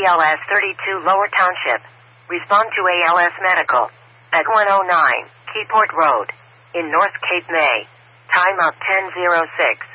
BLS 32 Lower Township. Respond to ALS Medical at 109 Keyport Road in North Cape May. Time up 10:06.